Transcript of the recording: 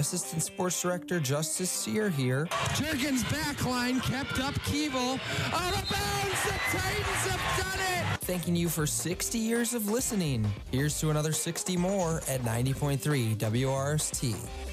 Assistant Sports Director Justice Sear here. Jurgens back line kept up Keeble. Out of bounds, the Titans have done it! Thanking you for 60 years of listening. Here's to another 60 more at 90.3 WRST.